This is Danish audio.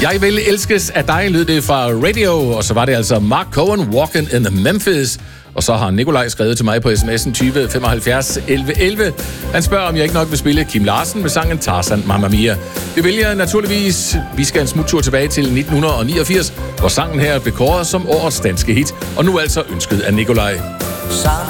Jeg vil elskes af dig, lød det fra Radio, og så var det altså Mark Cohen, Walking in Memphis. Og så har Nikolaj skrevet til mig på sms'en 20 75 11 11. Han spørger, om jeg ikke nok vil spille Kim Larsen med sangen Tarzan Mamma Mia. Det vil jeg naturligvis. Vi skal en smuttur tilbage til 1989, hvor sangen her blev kåret som årets danske hit, og nu altså ønsket af Nikolaj. Samme